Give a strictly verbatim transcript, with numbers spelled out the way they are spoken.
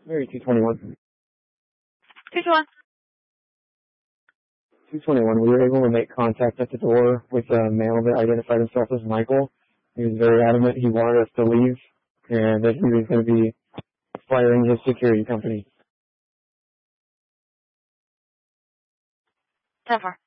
Maybe two twenty-one. two twenty-one. two twenty-one, we were able to make contact at the door with a male that identified himself as Michael. He was very adamant he wanted us to leave and that he was going to be firing his security company. ten four.